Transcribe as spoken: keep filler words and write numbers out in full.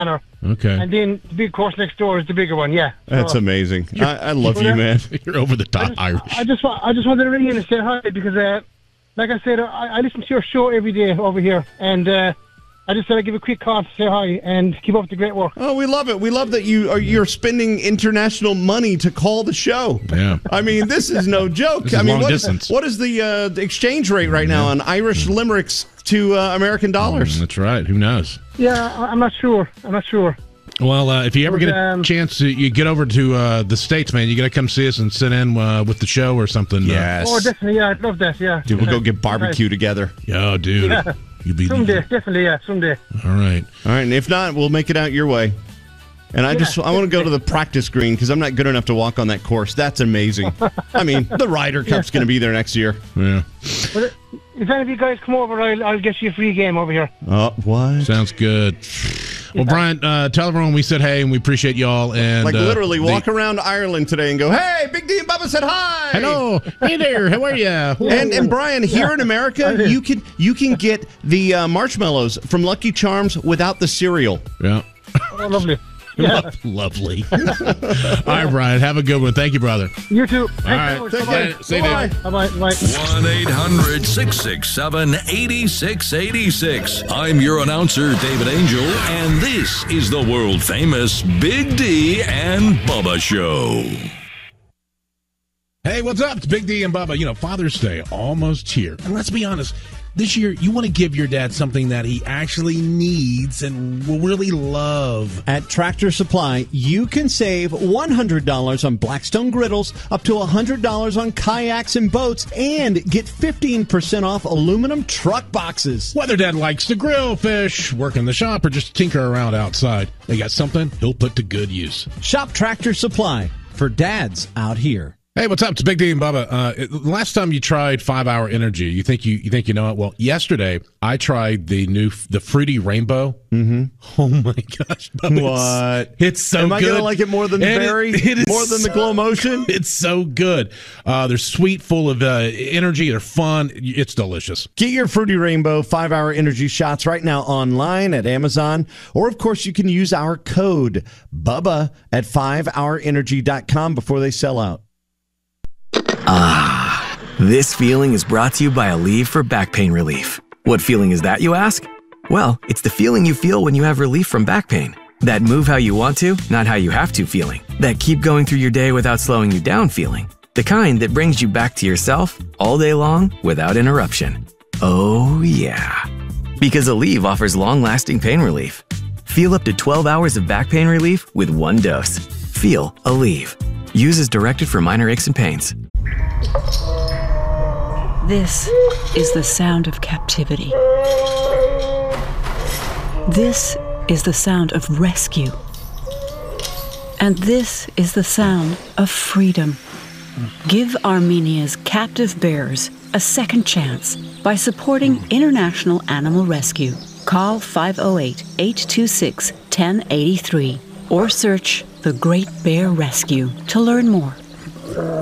manor. Okay. And then the big course next door is the bigger one, yeah. That's so, amazing. I, I love Well, you, uh, man. You're over the top I just, Irish. I just, wa- I just wanted to ring in and say hi because, uh, like I said, I, I listen to your show every day over here, and uh, I just said I'd give a quick call to say hi and keep up the great work. Oh, we love it. We love that you are you're spending international money to call the show. Yeah. I mean, this is no joke. This is I mean, long what is, distance. what is the, uh, the exchange rate right now on Irish limericks to uh, American dollars? Mm, that's right. Who knows? Yeah, I, I'm not sure. I'm not sure. Well, uh, if you ever But, get a um, chance to you get over to uh, the States, man, you got to come see us and sit in uh, with the show or something. Yes. Oh, definitely, yeah, I'd love that, yeah. Dude, we'll go get barbecue together. Uh, oh, dude. Yeah. You'd be Someday, definitely, yeah, someday. All right. All right, and if not, we'll make it out your way. And I just I want to go to the practice green because I'm not good enough to walk on that course. That's amazing. I mean, the Ryder Cup's going to be there next year. Yeah. But if any of you guys come over, I'll, I'll get you a free game over here. Oh, what? Sounds good. Well, Brian, uh, tell everyone we said hey and we appreciate y'all. And Like uh, literally the- walk around Ireland today and go, hey, Big D and Bubba said hi. Hello. Hey there. How are you? And and Brian, here in America, you can you can get the uh, marshmallows from Lucky Charms without the cereal. Yeah. Oh, lovely. Lo- Lovely. All right, Brian. Have a good one. Thank you, brother. You too. All right. Take Bye. care. See you Bye. later. Bye-bye. Bye. one eight hundred six six seven eight six eight six. I'm your announcer, David Angel, and this is the world famous Big D and Bubba Show. Hey, what's up? It's Big D and Bubba. You know, Father's Day almost here. And let's be honest, this year you want to give your dad something that he actually needs and will really love. At Tractor Supply, you can save one hundred dollars on Blackstone griddles, up to one hundred dollars on kayaks and boats, and get fifteen percent off aluminum truck boxes. Whether dad likes to grill, fish, work in the shop, or just tinker around outside, they got something he'll put to good use. Shop Tractor Supply for dads out here. Hey, what's up? It's Big D and Bubba. Uh, it- last time you tried Five Hour Energy, you think you you think you know it? Well, yesterday I tried the new the Fruity Rainbow. Mm-hmm. Oh my gosh, Bubba, What? It's, it's so Am good. I going to like it more than the And it- berry? it is more than the so- glow motion? It's so good. Uh, they're sweet, full of uh, energy. They're fun. It's delicious. Get your Fruity Rainbow five hour Energy shots right now online at Amazon. Or, of course, you can use our code BUBBA at five hour energy dot com before they sell out. Ah, this feeling is brought to you by Aleve for back pain relief. What feeling is that, you ask? Well, it's the feeling you feel when you have relief from back pain. That move how you want to, not how you have to feeling. That keep going through your day without slowing you down feeling. The kind that brings you back to yourself all day long without interruption. Oh, yeah. Because Aleve offers long-lasting pain relief. Feel up to twelve hours of back pain relief with one dose. Feel Aleve. Use as directed for minor aches and pains. This is the sound of captivity. This is the sound of rescue. And this is the sound of freedom. Give Armenia's captive bears a second chance by supporting International Animal Rescue. Call five oh eight, eight two six, one oh eight three or search The Great Bear Rescue to learn more.